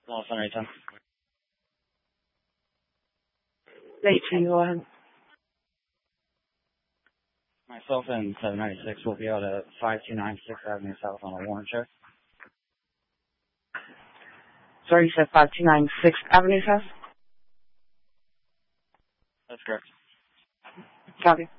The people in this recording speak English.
Well, 710. Late to you, go ahead. Myself and 796 will be out at 5296 Avenue South on a warrant check. Sorry, you said 5296 Avenue South? That's correct. Copy.